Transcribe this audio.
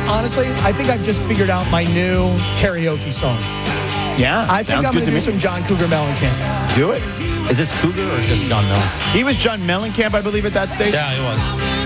honestly, I think I've just figured out my new karaoke song. Yeah. I think I'm going to do some John Cougar Mellencamp. Do it. Is this Cougar or just John Mellencamp? He was John Mellencamp, I believe, at that stage. Yeah, it was.